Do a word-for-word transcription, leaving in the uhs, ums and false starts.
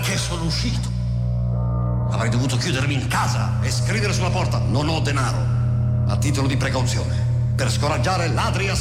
perché sono uscito. Avrei dovuto chiudermi in casa e scrivere sulla porta: non ho denaro, a titolo di precauzione, per scoraggiare ladri e assassini.